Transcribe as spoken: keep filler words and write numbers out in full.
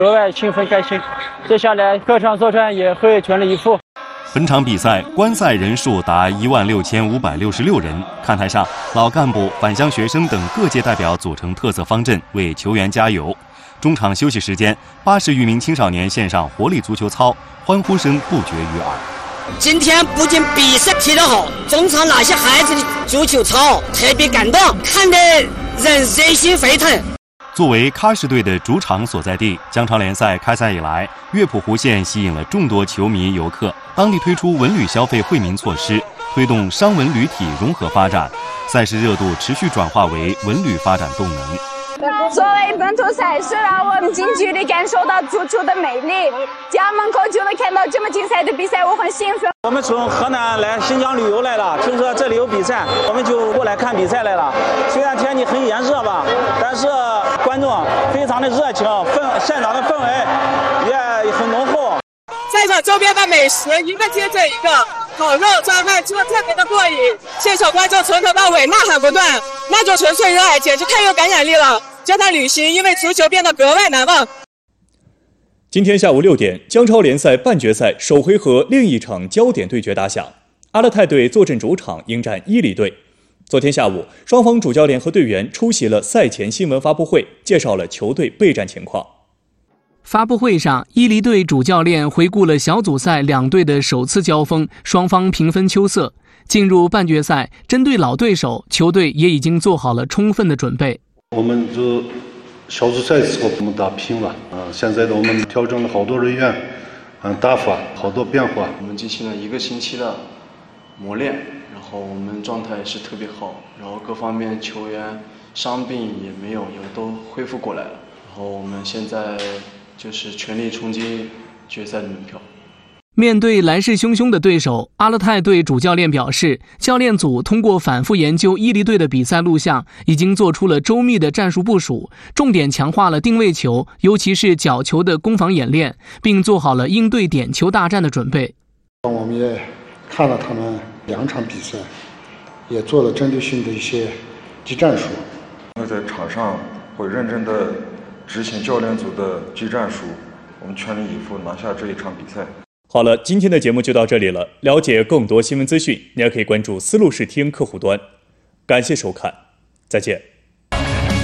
格外兴奋开心。接下来各场作战也会全力以赴。 本场比赛观赛人数达一万六千五百六十六人，看台上老干部、返乡学生等各界代表组成特色方阵，为球员加油。中场休息时间，八十余名青少年献上活力足球操，欢呼声不绝于耳。 今天不仅比赛踢得好，中场那些孩子的足球操特别感动，看得人热血沸腾。 作为喀什队的主场所在地，姜超联赛开赛以来，乐浦湖县吸引了众多球迷游客。当地推出文旅消费惠民措施，推动商文旅体融合发展，赛事热度持续转化为文旅发展动能。 作为本土赛事，让我们近距离感受到足球的魅力。家门口就能看到这么精彩的比赛，我很兴奋。 我们从河南来新疆旅游来了，听说这里有比赛，我们就过来看比赛来了。虽然天气很炎热吧，但是观众非常的热情，氛现场的氛围也很浓厚。 赛场周边的美食一个接着一个，烤肉、烧饭吃的特别的过瘾，现场观众从头到尾呐喊不断，那种纯粹热爱简直太有感染力了。这趟旅行因为足球变得格外难忘。 今天下午六点，姜超联赛半决赛首回合另一场焦点对决打响，阿勒泰队坐镇主场迎战伊犁队。昨天下午，双方主教练和队员出席了赛前新闻发布会，介绍了球队备战情况。 发布会上，伊犁队主教练回顾了小组赛两队的首次交锋，双方平分秋色。进入半决赛，针对老对手，球队也已经做好了充分的准备。 我们这小组赛的时候我们打平了啊，现在的我们调整了好多人员，嗯，打法好多变化。 我们进行了一个星期的磨练，然后我们状态是特别好，然后各方面球员伤病也没有，也都恢复过来了。然后我们现在就是全力冲击决赛的门票。 面对来势汹汹的对手，阿勒泰队主教练表示，教练组通过反复研究伊犁队的比赛录像，已经做出了周密的战术部署，重点强化了定位球，尤其是角球的攻防演练，并做好了应对点球大战的准备。 我们也看了他们两场比赛，也做了针对性的一些技战术。 我们在场上会认真的执行教练组的技战术，我们全力以赴拿下这一场比赛。 好了，今天的节目就到这里了。了解更多新闻资讯，你也可以关注丝路视听客户端。感谢收看，再见。